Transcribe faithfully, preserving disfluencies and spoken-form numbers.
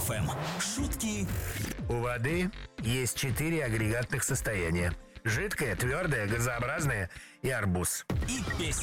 эф эм. Шутки. У воды есть четыре агрегатных состояния. Жидкое, твердое, газообразное и арбуз. И песня.